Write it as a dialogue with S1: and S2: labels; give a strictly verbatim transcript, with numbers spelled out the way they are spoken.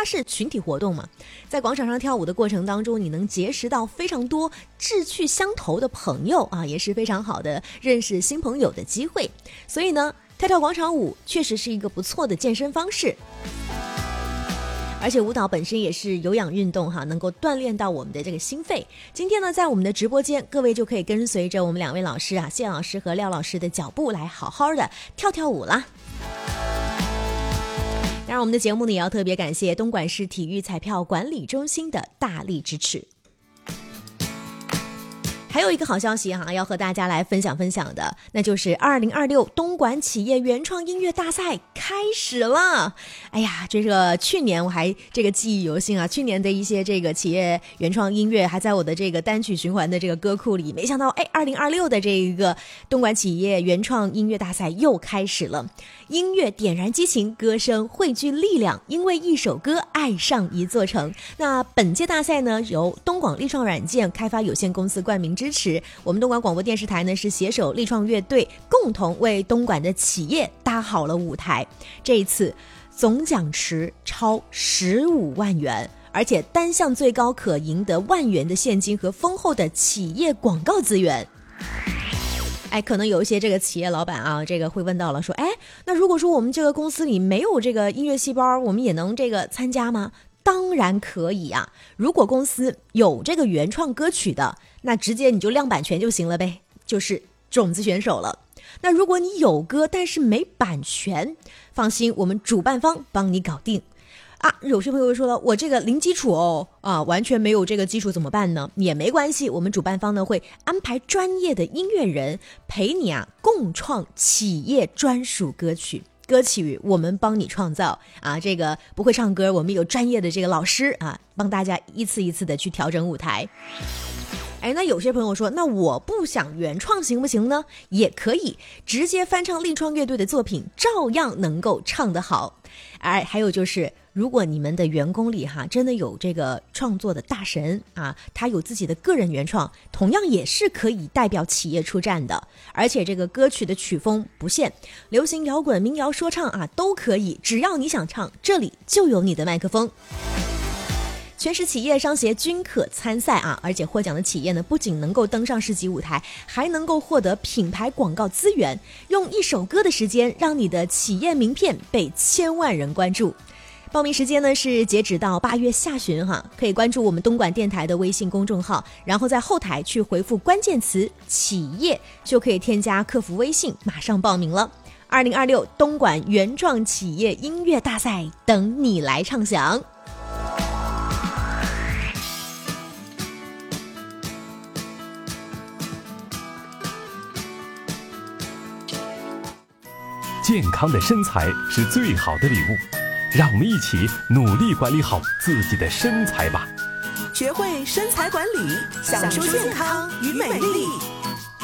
S1: 它是群体活动嘛，在广场上跳舞的过程当中，你能结识到非常多志趣相投的朋友啊，也是非常好的认识新朋友的机会。所以呢，跳跳广场舞确实是一个不错的健身方式。而且舞蹈本身也是有氧运动哈，能够锻炼到我们的这个心肺。今天呢，在我们的直播间，各位就可以跟随着我们两位老师啊，谢老师和廖老师的脚步来好好的跳跳舞啦。当然，我们的节目呢也要特别感谢东莞市体育彩票管理中心的大力支持。还有一个好消息哈，要和大家来分享分享的，那就是二零二六东莞企业原创音乐大赛开始了。哎呀，这个去年我还这个记忆犹新啊，去年的一些这个企业原创音乐还在我的这个单曲循环的这个歌库里，没想到哎，二零二六的这一个东莞企业原创音乐大赛又开始了。音乐点燃激情，歌声汇聚力量，因为一首歌爱上一座城。那本届大赛呢，由东广立创软件开发有限公司冠名支持，我们东莞广播电视台呢是携手立创乐队，共同为东莞的企业搭好了舞台。这一次总奖池超十五万元，而且单项最高可赢得万元的现金和丰厚的企业广告资源。哎，可能有一些这个企业老板啊，这个会问到了，说，哎，那如果说我们这个公司里没有这个音乐细胞，我们也能这个参加吗？当然可以啊！如果公司有这个原创歌曲的，那直接你就亮版权就行了呗，就是种子选手了。那如果你有歌但是没版权，放心，我们主办方帮你搞定。啊，有些朋友会说了，我这个零基础哦，啊，完全没有这个基础怎么办呢？也没关系，我们主办方呢会安排专业的音乐人陪你啊，共创企业专属歌曲。歌曲我们帮你创造啊，这个不会唱歌，我们有专业的这个老师啊，帮大家一次一次的去调整舞台。哎，那有些朋友说，那我不想原创行不行呢？也可以，直接翻唱立创乐队的作品，照样能够唱得好。哎，还有就是，如果你们的员工里哈真的有这个创作的大神啊，他有自己的个人原创，同样也是可以代表企业出战的。而且这个歌曲的曲风不限，流行、摇滚、民谣、说唱啊都可以，只要你想唱，这里就有你的麦克风。全市企业商协均可参赛啊，而且获奖的企业呢，不仅能够登上市级舞台，还能够获得品牌广告资源，用一首歌的时间，让你的企业名片被千万人关注。报名时间呢是截止到八月下旬哈，可以关注我们东莞电台的微信公众号，然后在后台去回复关键词企业，就可以添加客服微信，马上报名了。二零二六东莞原创企业音乐大赛等你来唱响。
S2: 健康的身材是最好的礼物，让我们一起努力管理好自己的身材吧。
S3: 学会身材管理，享受健康与美丽。